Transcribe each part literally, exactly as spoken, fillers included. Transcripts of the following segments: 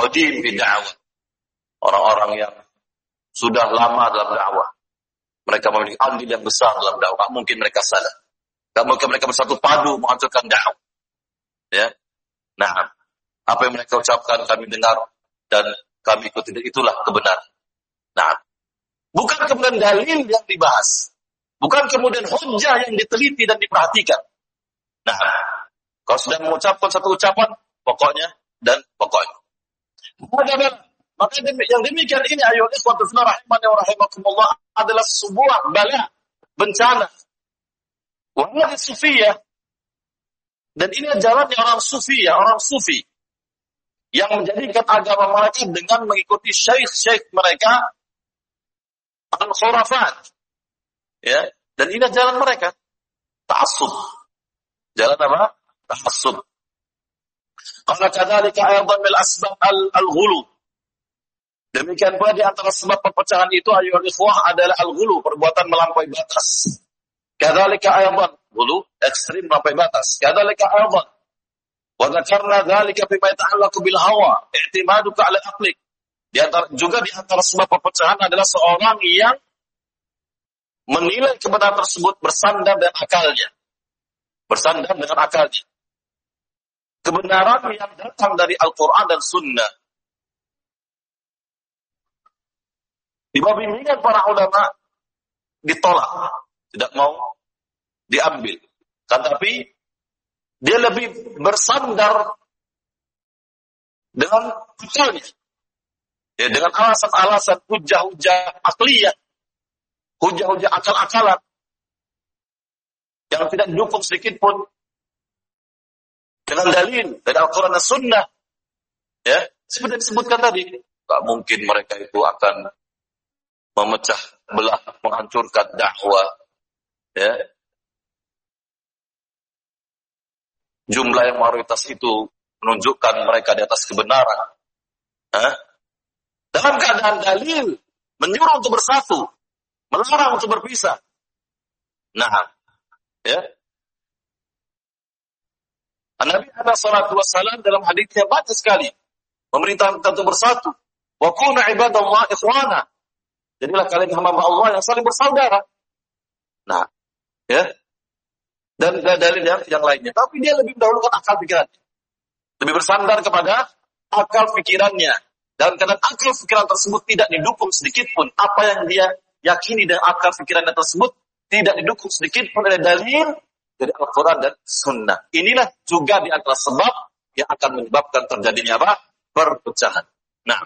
qadim fi da'wah. Orang-orang yang sudah lama dalam dakwah. Mereka memiliki andil yang besar dalam dakwah. Tak mungkin mereka salah. Tak mungkin mereka bersatu padu menghancurkan dakwah. Ya. Nah, apa yang mereka ucapkan kami dengar dan kami ikuti, itulah kebenaran. Nah, bukan kemudian dalil yang dibahas. Bukan kemudian hujjah yang diteliti dan diperhatikan. Nah, kalau sudah mengucapkan satu ucapan, pokoknya dan pokoknya. Maka yang demikian ini ayol ikhwatu fillah rahimani wa rahimakumullah adalah sebuah bala, bencana. Wahai sufiyah, dan ini jalannya orang sufiyah, orang sufi yang menjadikan agama mereka dengan mengikuti syekh-syekh mereka al-khurafat. Ya, dan ini jalan mereka. Ta'assub. Jalan apa? Ta'assub. Qala kadzalika aydan min asbab al-ghulu. Demikian pula di antara sebab perpecahan itu ayyuhal ikhwah adalah al-ghulu, perbuatan melampaui batas. Kadzalika aydan, ghulu ekstrim melampaui batas. Kadzalika aydan. Wa dzakarna dzalika bima yata'allaqu bil hawa, i'timaduka 'ala aqlik. Di antara juga di antara sebab perpecahan adalah seorang yang menilai kebenaran tersebut bersandar dengan akalnya. Bersandar dengan akalnya. Kebenaran yang datang dari Al-Quran dan Sunnah. Di bawah bimbingan para ulama ditolak, tidak mau diambil. Tetapi dia lebih bersandar dengan akalnya, ya, dengan alasan-alasan hujah-hujah akliyah, hujah-hujah akal-akalan yang tidak didukung sedikit pun dengan dalil dari Al-Quran dan Sunnah. Ya, seperti disebutkan tadi, tak mungkin mereka itu akan memecah belah, menghancurkan dakwah. Ya. Jumlah yang mayoritas itu menunjukkan mereka di atas kebenaran. Hah? Dalam keadaan dalil menyuruh untuk bersatu, melarang untuk berpisah. Nah, ya. Nabi alaihi salatu wassalam dalam hadisnya banyak sekali memerintahkan kita untuk bersatu. Wa kunu ibadallah ikhwana. Jadilah kalian hamba Allah yang saling bersaudara. Nah, ya. Dan dalil yang, yang lainnya. Tapi dia lebih mendahulukan akal pikirannya. Lebih bersandar kepada akal pikirannya. Dan karena akal pikiran tersebut tidak didukung sedikit pun. Apa yang dia yakini dengan akal pikirannya tersebut tidak didukung sedikit pun oleh dalil dari Al-Quran dan Sunnah. Inilah juga di antara sebab yang akan menyebabkan terjadinya apa? Perpecahan. Nah,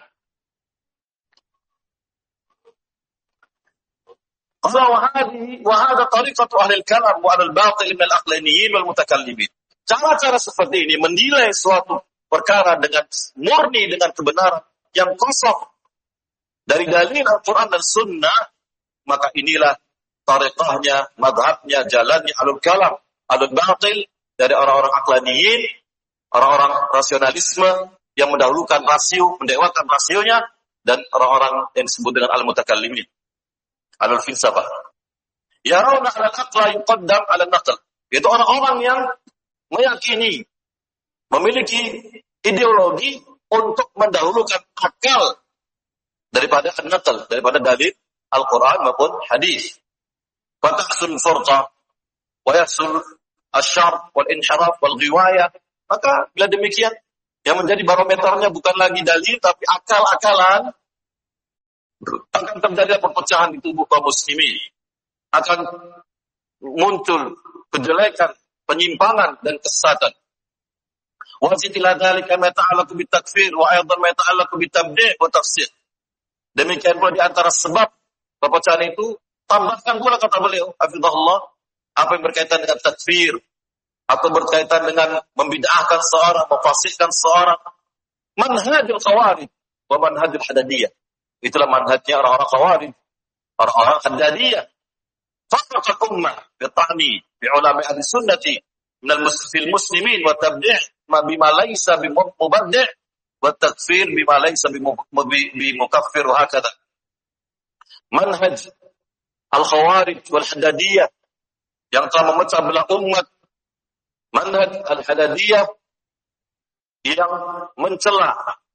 qala wa hadhihi wa hadha tariqatu ahli al-kalam wa al-batil min al-aqlaniyin wal mutakallimin. Cara-cara seperti ini menilai suatu perkara dengan murni dengan kebenaran yang kosong dari dalil Al-Quran dan Sunnah, maka inilah tariqahnya, madhabnya, jalannya alul kalam, alul batil, dari orang-orang aqlaniyin, orang-orang rasionalisme yang mendahulukan rasio, mendewakan rasionya, dan orang-orang yang disebut dengan al-mutakallimin, alul filsafah. Yarawna al-aqla yuqaddam al-naql. Itu orang-orang yang meyakini, memiliki ideologi untuk mendahulukan akal daripada an-naql, daripada dalil Al-Quran maupun hadis. Fatahsul furqa wa yahsul asyar wal inhiraf wal ghiwayah. Maka bila demikian, yang menjadi barometernya bukan lagi dalil tapi akal-akalan, akan terjadi perpecahan di tubuh kaum muslimin, akan muncul kejelekan, penyimpangan dan kesesatan. Wa zitila dzalika ma ta'allaqu bit takfir wa aidan ma ta'allaqu bit tabdi' wa tafsir. Demikian pula di antara sebab perpecahan itu, tambahkan pula kata beliau, hafizahullah, apa yang berkaitan dengan takfir atau berkaitan dengan membid'ahkan seorang, memfasikkan seorang. Manhajul khawarij wa manhajul hadadiyah. Itulah manhajnya orang-orang khawarij, orang-orang hadadiyah. Farraqat ummah bitani bi ulama ahli sunnati min al-musfil muslimin wa tabdi' ma bima laysa bi mubaddi' wa takfir bima laysa bi mukaffir wa hakadha. Manhaj al-khawarij wal hadadiyah yang telah memecah belah umat, manhaj al-hadadiyah yang mencela